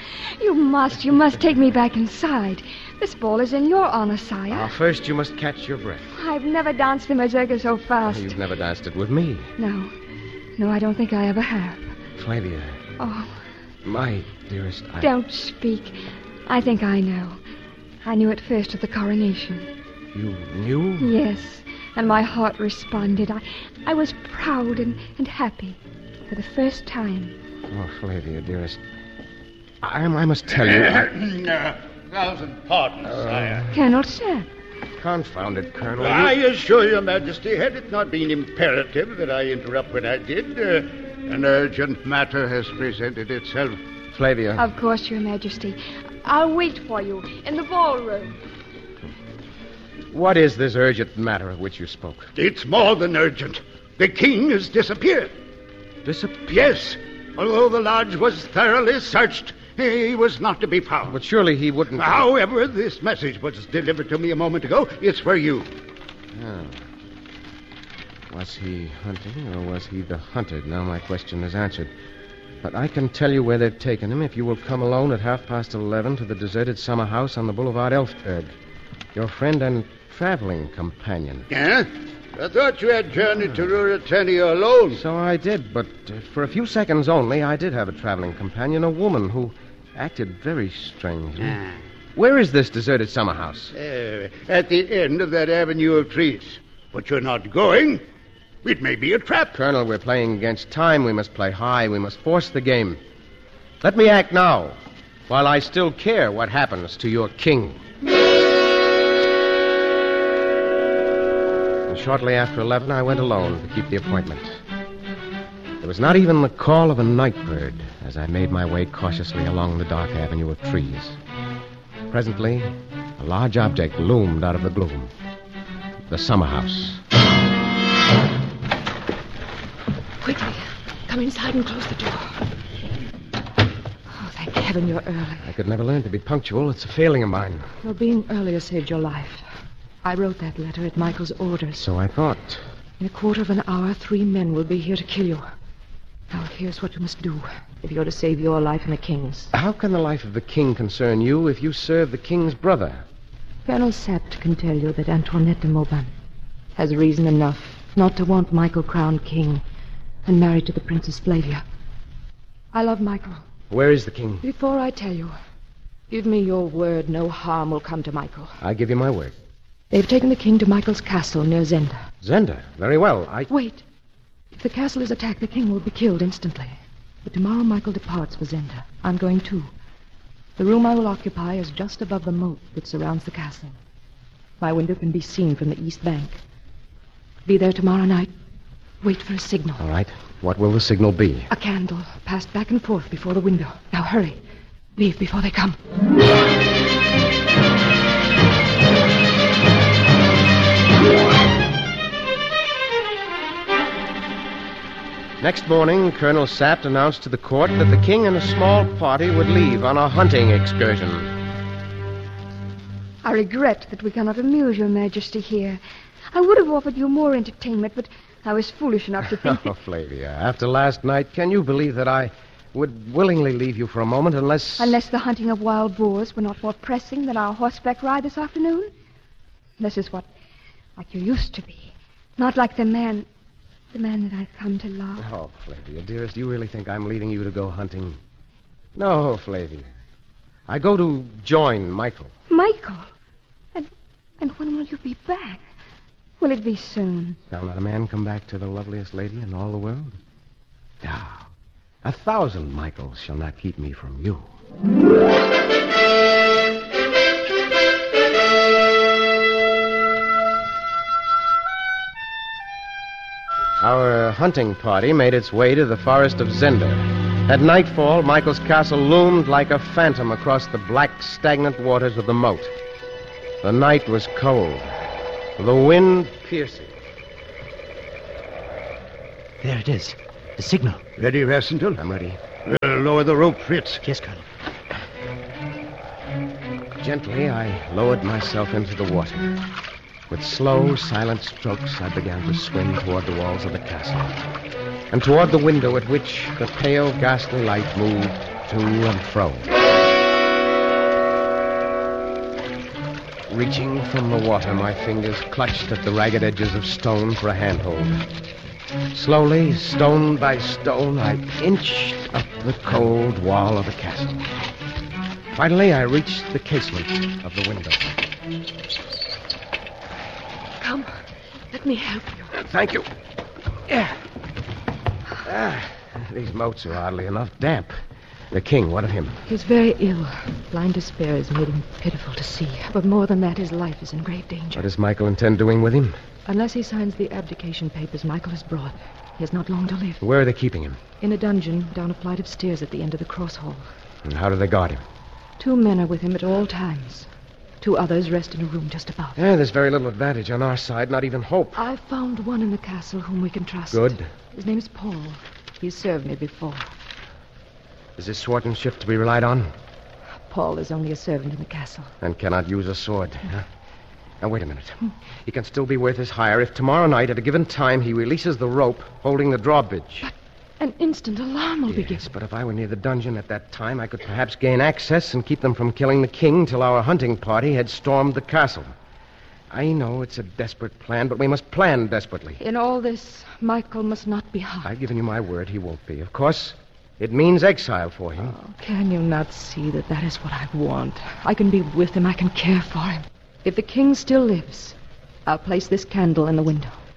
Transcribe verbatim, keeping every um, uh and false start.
You must, you must take me back inside. This ball is in your honor, sire. Ah, first you must catch your breath. I've never danced the mazurka so fast. You've never danced it with me. No. No, I don't think I ever have. Flavia. Oh. My dearest, I... Don't speak. I think I know. I knew it first at the coronation. You knew? Yes, and my heart responded. I, I was proud and, and happy for the first time. Oh, Flavia, dearest, I, I must tell you... I... uh, thousand pardons, uh, sire. Colonel Sapp. Confound it, Colonel. I you... assure your Majesty, had it not been imperative that I interrupt what I did, uh, an urgent matter has presented itself. Flavia. Of course, your Majesty. I'll wait for you in the ballroom. What is this urgent matter of which you spoke? It's more than urgent. The king has disappeared. Disappeared? Yes. Although the lodge was thoroughly searched, he was not to be found. But surely he wouldn't... However, this message was delivered to me a moment ago. It's for you. Oh. Was he hunting or was he the hunted? Now my question is answered. But I can tell you where they've taken him if you will come alone at half past eleven to the deserted summer house on the Boulevard Elfberg. Your friend and traveling companion. Yeah? I thought you had journeyed to Ruritania alone. So I did, but uh, for a few seconds only, I did have a traveling companion, a woman who acted very strangely. Ah. Where is this deserted summer house? Uh, at the end of that avenue of trees. But you're not going. It may be a trap. Colonel, we're playing against time. We must play high. We must force the game. Let me act now, while I still care what happens to your king. And shortly after eleven, I went alone to keep the appointment. There was not even the call of a night bird as I made my way cautiously along the dark avenue of trees. Presently, a large object loomed out of the gloom. The summer house. Quickly, come inside and close the door. Oh, thank heaven you're early. I could never learn to be punctual. It's a failing of mine. Your being earlier saved your life. I wrote that letter at Michael's orders. So I thought. In a quarter of an hour, three men will be here to kill you. Now, here's what you must do if you're to save your life and the king's. How can the life of the king concern you if you serve the king's brother? Colonel Sapt can tell you that Antoinette de Mauban has reason enough not to want Michael crowned king and married to the Princess Flavia. I love Michael. Where is the king? Before I tell you, give me your word no harm will come to Michael. I give you my word. They've taken the king to Michael's castle near Zenda. Zenda? Very well. I... Wait. If the castle is attacked, the king will be killed instantly. But tomorrow Michael departs for Zenda. I'm going too. The room I will occupy is just above the moat that surrounds the castle. My window can be seen from the east bank. Be there tomorrow night. Wait for a signal. All right. What will the signal be? A candle passed back and forth before the window. Now hurry. Leave before they come. Next morning, Colonel Sapt announced to the court that the king and a small party would leave on a hunting excursion. I regret that we cannot amuse your Majesty here. I would have offered you more entertainment, but I was foolish enough to think Oh, that... Flavia, after last night, can you believe that I would willingly leave you for a moment unless... Unless the hunting of wild boars were not more pressing than our horseback ride this afternoon? This is what... like you used to be. Not like the man... the man that I've come to love. Oh, Flavia, dearest, you really think I'm leaving you to go hunting? No, Flavia. I go to join Michael. Michael? And, and when will you be back? Will it be soon? Shall not a man come back to the loveliest lady in all the world? No. A thousand Michaels shall not keep me from you. Our hunting party made its way to the forest of Zenda. At nightfall, Michael's castle loomed like a phantom across the black, stagnant waters of the moat. The night was cold, the wind piercing. There it is. The signal. Ready, Rassendyll? I'm ready. We'll lower the rope, Fritz. Yes, Colonel. Gently, I lowered myself into the water. With slow, silent strokes, I began to swim toward the walls of the castle, and toward the window at which the pale, ghastly light moved to and fro. Reaching from the water, my fingers clutched at the ragged edges of stone for a handhold. Slowly, stone by stone, I inched up the cold wall of the castle. Finally, I reached the casement of the window. Come, let me help you. Uh, thank you. Yeah. Ah, these moats are oddly enough damp. The king, what of him? He's very ill. Blind despair has made him pitiful to see. But more than that, his life is in grave danger. What does Michael intend doing with him? Unless he signs the abdication papers Michael has brought, he has not long to live. Where are they keeping him? In a dungeon down a flight of stairs at the end of the cross hall. And how do they guard him? Two men are with him at all times. Two others rest in a room just above. Yeah, there's very little advantage on our side, not even hope. I found one in the castle whom we can trust. Good. His name is Paul. He's served me before. Is his swordsmanship to be relied on? Paul is only a servant in the castle. And cannot use a sword. Huh? Now, wait a minute. He can still be worth his hire if tomorrow night, at a given time, he releases the rope holding the drawbridge. But an instant alarm will be given. Yes, but if I were near the dungeon at that time, I could perhaps gain access and keep them from killing the king till our hunting party had stormed the castle. I know it's a desperate plan, but we must plan desperately. In all this, Michael must not be harmed. I've given you my word he won't be. Of course, it means exile for him. Oh, can you not see that that is what I want? I can be with him. I can care for him. If the king still lives, I'll place this candle in the window.